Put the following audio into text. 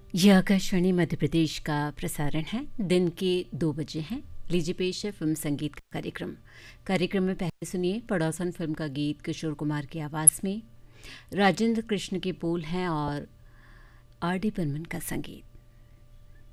यह आकाशवाणी मध्य प्रदेश का प्रसारण है। दिन के 2 बजे हैं। लीजिए पेश है फिल्म संगीत का कार्यक्रम में पहले सुनिए पड़ोसन फिल्म का गीत किशोर कुमार की आवाज़ में। राजेंद्र कृष्ण के बोल हैं और आर डी बर्मन का संगीत।